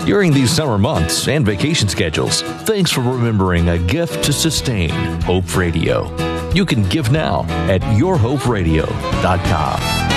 During these summer months and vacation schedules, thanks for remembering a gift to sustain Hope Radio. You can give now at yourhoperadio.com.